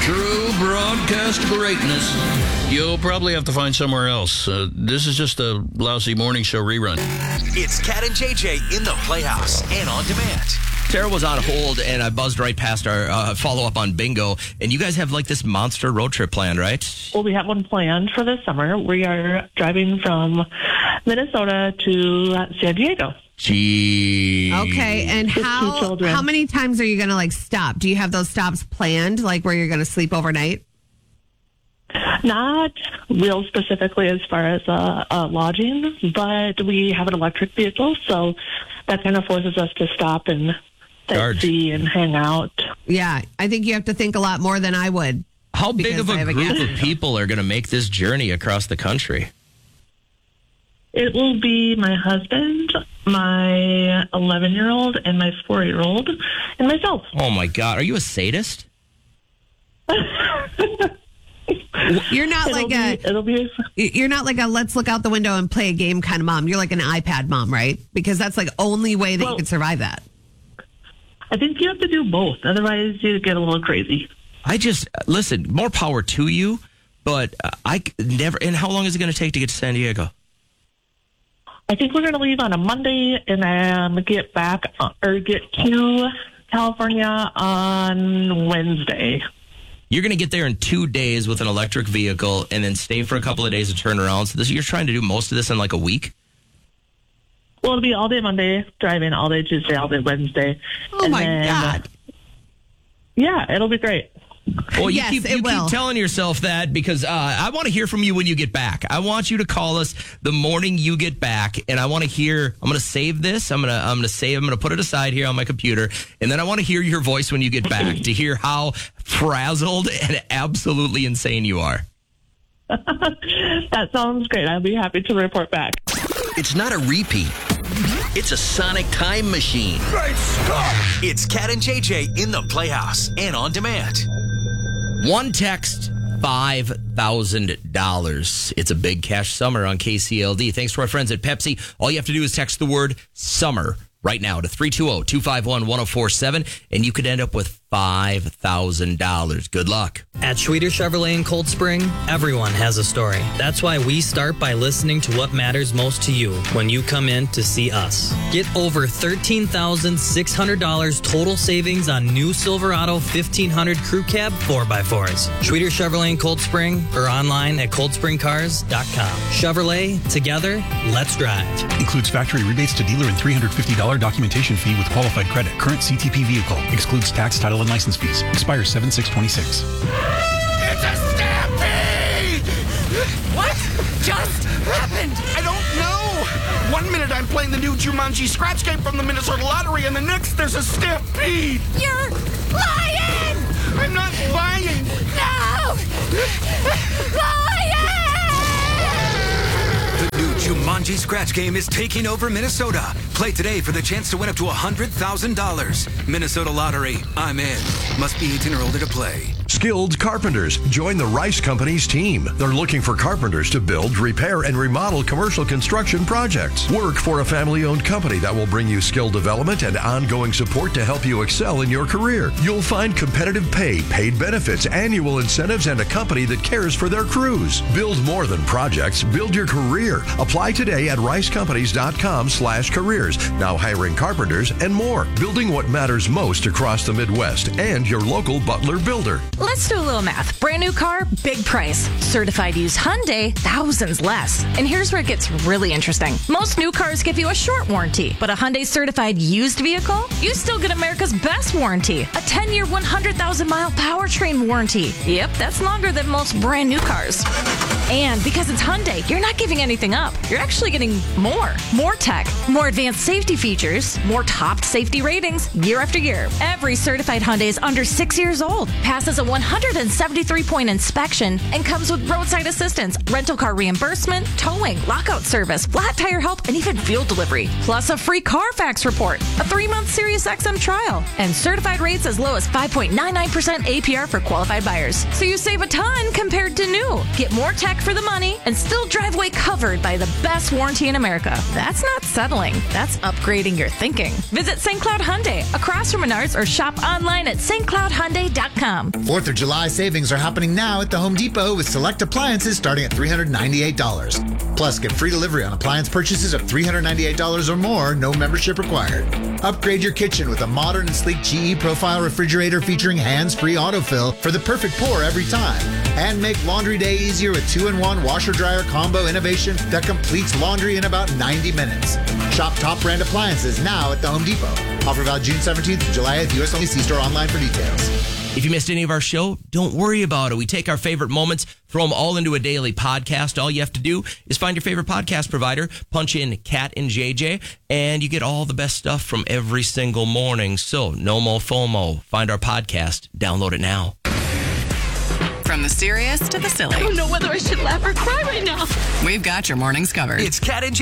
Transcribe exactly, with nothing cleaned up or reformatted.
True broadcast greatness. You'll probably have to find somewhere else. Uh, this is just a lousy morning show rerun. It's Cat and J J in the Playhouse and on demand. Tara was on hold, and I buzzed right past our uh, follow-up on bingo. And you guys have, like, this monster road trip planned, right? Well, we have one planned for this summer. We are driving from Minnesota to San Diego. Gee. Okay, and With two how children. how many times are you going to, like, stop? Do you have those stops planned, like where you're going to sleep overnight? Not real specifically as far as uh, uh, lodging, but we have an electric vehicle, so that kind of forces us to stop and Charge. see and hang out. Yeah, I think you have to think a lot more than I would. How big Because of I a have a group gas of station. people are going to make this journey across the country? It will be my husband, my eleven-year-old, and my four-year-old, and myself. Oh, my God. Are you a sadist? You're not It'll like be, a it'll be you're not like a let's look out the window and play a game kind of mom. You're like an iPad mom, right? Because that's like only way that you Well- can survive that. I think you have to do both. Otherwise, you get a little crazy. I just, listen, more power to you, but uh, I c- never, and how long is it going to take to get to San Diego? I think we're going to leave on a Monday and um, get back uh, or get to California on Wednesday. You're going to get there in two days with an electric vehicle and then stay for a couple of days to turn around. So this, you're trying to do most of this in like a week? Well, it'll be all day Monday, driving all day Tuesday, all day Wednesday. Oh And my then- God. Yeah, it'll be great. Well, you Yes, keep it you will. keep telling yourself that because uh, I want to hear from you when you get back. I want you to call us the morning you get back, and I want to hear. I'm going to save this. I'm going to I'm going to save. I'm going to put it aside here on my computer, and then I want to hear your voice when you get back to hear how frazzled and absolutely insane you are. That sounds great. I'll be happy to report back. It's not a repeat. It's a sonic time machine. Great stuff. It's Cat and J J in the Playhouse and on demand. One text, five thousand dollars. It's a big cash summer on K C L D. Thanks to our friends at Pepsi. All you have to do is text the word summer right now to three two zero, two five one, one zero four seven, and you could end up with five thousand dollars. Good luck. At Schweter Chevrolet in Cold Spring, everyone has a story. That's why we start by listening to what matters most to you when you come in to see us. Get over thirteen thousand six hundred dollars total savings on new Silverado fifteen hundred Crew Cab four by fours. Schweter Chevrolet in Cold Spring or online at cold spring cars dot com. Chevrolet, together, let's drive. Includes factory rebates to dealer and three hundred fifty dollars documentation fee with qualified credit. Current C T P vehicle. Excludes tax, title, and license fees. Expires seven six twenty-six. It's a stampede! What just happened? I don't know. One minute I'm playing the new Jumanji scratch game from the Minnesota Lottery, and the next there's a stampede. You're lying! I'm not lying. No! Lying! The new Jumanji scratch game is taking over Minnesota. Play today for the chance to win up to one hundred thousand dollars. Minnesota Lottery. I'm in. Must be eighteen or older to play. Skilled carpenters. Join the Rice Company's team. They're looking for carpenters to build, repair, and remodel commercial construction projects. Work for a family-owned company that will bring you skill development and ongoing support to help you excel in your career. You'll find competitive pay, paid benefits, annual incentives, and a company that cares for their crews. Build more than projects. Build your career. Apply today at rice companies dot com slash careers. Now hiring carpenters and more. Building what matters most across the Midwest and your local Butler builder. Let's do a little math. Brand new car, big price. Certified used Hyundai, thousands less. And here's where it gets really interesting. Most new cars give you a short warranty, but a Hyundai certified used vehicle, you still get America's best warranty. A ten-year, one hundred thousand mile powertrain warranty. Yep, that's longer than most brand new cars. And because it's Hyundai, you're not giving anything up. You're actually getting more. More tech, more advanced safety features, more top safety ratings year after year. Every certified Hyundai is under six years old, passes a one hundred seventy-three point inspection, and comes with roadside assistance, rental car reimbursement, towing, lockout service, flat tire help, and even fuel delivery. Plus a free Carfax report, a three-month Sirius X M trial, and certified rates as low as five point nine nine percent A P R for qualified buyers. So you save a ton compared to new. Get more tech for the money and still drive away covered by the best warranty in America. That's not settling. That's upgrading your thinking. Visit Saint Cloud Hyundai across from Menards or shop online at st cloud hyundai dot com. Fourth of July savings are happening now at the Home Depot with select appliances starting at three hundred ninety-eight dollars. Plus, get free delivery on appliance purchases of three hundred ninety-eight dollars or more, no membership required. Upgrade your kitchen with a modern and sleek G E Profile refrigerator featuring hands-free autofill for the perfect pour every time. And make laundry day easier with two-in-one washer-dryer combo innovation that completes laundry in about ninety minutes. Shop top brand appliances now at the Home Depot. Offer valid June seventeenth to July eighth. U S only. See store online for details. If you missed any of our show, don't worry about it. We take our favorite moments, throw them all into a daily podcast. All you have to do is find your favorite podcast provider, punch in Cat and J J, and you get all the best stuff from every single morning. So no more FOMO. Find our podcast. Download it now. From the serious to the silly. I don't know whether I should laugh or cry right now. We've got your mornings covered. It's Cat and J